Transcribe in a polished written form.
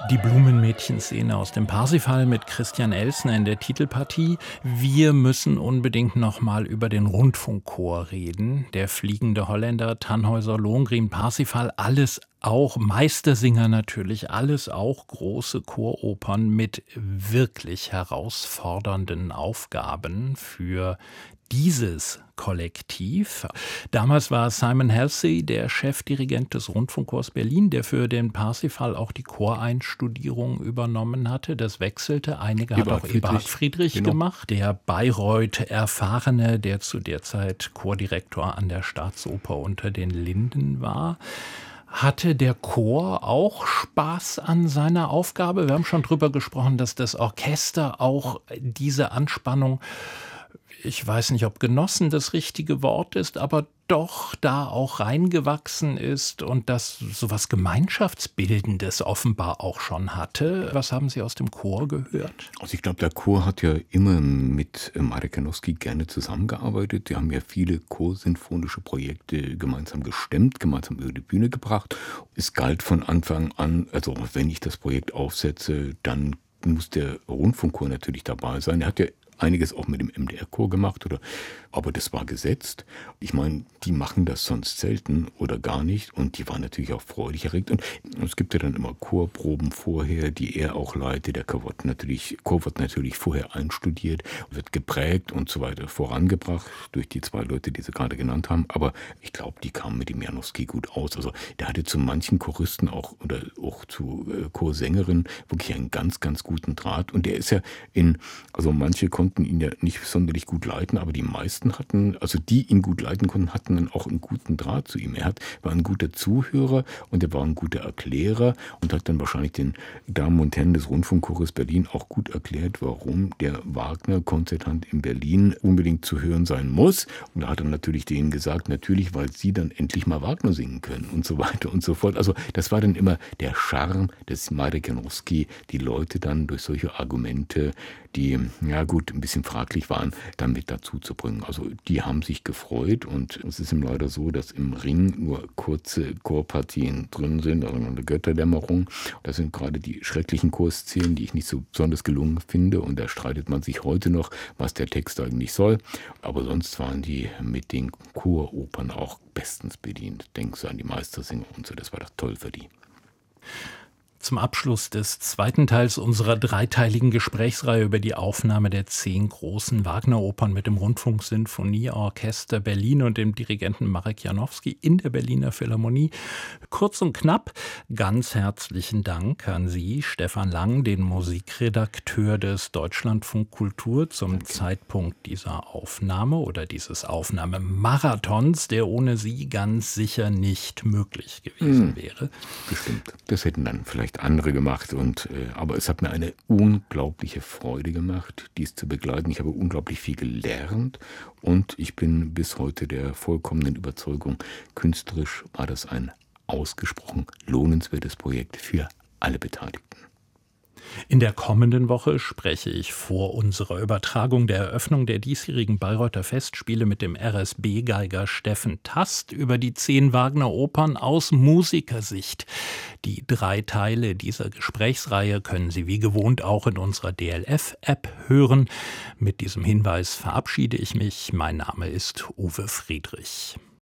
Die Blumenmädchen-Szene aus dem Parsifal mit Christian Elsner in der Titelpartie. Wir müssen unbedingt noch mal über den Rundfunkchor reden. Der fliegende Holländer, Tannhäuser, Lohengrin, Parsifal, alles auch Meistersinger natürlich, alles auch große Choropern mit wirklich herausfordernden Aufgaben für dieses Kollektiv. Damals war Simon Halsey der Chefdirigent des Rundfunkchors Berlin, der für den Parsifal auch die Choreinstudierung übernommen hatte. Das wechselte. Einige hat auch Eberhard Friedrich gemacht, der Bayreuth-Erfahrene, der zu der Zeit Chordirektor an der Staatsoper unter den Linden war. Hatte der Chor auch Spaß an seiner Aufgabe? Wir haben schon drüber gesprochen, dass das Orchester auch diese Anspannung, ich weiß nicht, ob genossen das richtige Wort ist, aber doch da auch reingewachsen ist und das sowas Gemeinschaftsbildendes offenbar auch schon hatte. Was haben Sie aus dem Chor gehört? Also ich glaube, der Chor hat ja immer mit Marek Janowski gerne zusammengearbeitet. Die haben ja viele chorsinfonische Projekte gemeinsam gestemmt, gemeinsam über die Bühne gebracht. Es galt von Anfang an, also wenn ich das Projekt aufsetze, dann muss der Rundfunkchor natürlich dabei sein. Er hat ja einiges auch mit dem MDR-Chor gemacht, aber das war gesetzt. Ich meine, die machen das sonst selten oder gar nicht und die waren natürlich auch freudig erregt. Und es gibt ja dann immer Chorproben vorher, die er auch leitet. Der Chor wird natürlich vorher einstudiert, wird geprägt und so weiter vorangebracht durch die zwei Leute, die Sie gerade genannt haben. Aber ich glaube, die kamen mit dem Janowski gut aus. Also der hatte zu manchen Choristen auch zu Chorsängerinnen wirklich einen ganz, ganz guten Draht. Und der ist ja also manche konnten ihn ja nicht sonderlich gut leiten, aber die meisten die ihn gut leiten konnten, hatten dann auch einen guten Draht zu ihm. War ein guter Zuhörer und er war ein guter Erklärer und hat dann wahrscheinlich den Damen und Herren des Rundfunkchores Berlin auch gut erklärt, warum der Wagner-Konzertant in Berlin unbedingt zu hören sein muss. Und da hat er natürlich denen gesagt, natürlich, weil sie dann endlich mal Wagner singen können und so weiter und so fort. Also das war dann immer der Charme des Marek Janowski, die Leute dann durch solche Argumente, die, ja gut, ein bisschen fraglich waren, damit dazu zu bringen. Also die haben sich gefreut und es ist ihm leider so, dass im Ring nur kurze Chorpartien drin sind, also eine Götterdämmerung. Das sind gerade die schrecklichen Chorszenen, die ich nicht so besonders gelungen finde und da streitet man sich heute noch, was der Text eigentlich soll. Aber sonst waren die mit den Choropern auch bestens bedient. Denkst du an die Meistersinger und so, das war doch toll für die. Zum Abschluss des zweiten Teils unserer dreiteiligen Gesprächsreihe über die Aufnahme der 10 großen Wagner-Opern mit dem Rundfunksinfonieorchester Berlin und dem Dirigenten Marek Janowski in der Berliner Philharmonie. Kurz und knapp, ganz herzlichen Dank an Sie, Stefan Lang, den Musikredakteur des Deutschlandfunk Kultur, zum Zeitpunkt dieser Aufnahme oder dieses Aufnahmemarathons, der ohne Sie ganz sicher nicht möglich gewesen wäre. Bestimmt. Das hätten dann vielleicht andere gemacht aber es hat mir eine unglaubliche Freude gemacht, dies zu begleiten. Ich habe unglaublich viel gelernt und ich bin bis heute der vollkommenen Überzeugung, künstlerisch war das ein ausgesprochen lohnenswertes Projekt für alle Beteiligten. In der kommenden Woche spreche ich vor unserer Übertragung der Eröffnung der diesjährigen Bayreuther Festspiele mit dem RSB-Geiger Steffen Tast über die 10 Wagner-Opern aus Musikersicht. Die 3 Teile dieser Gesprächsreihe können Sie wie gewohnt auch in unserer DLF-App hören. Mit diesem Hinweis verabschiede ich mich. Mein Name ist Uwe Friedrich.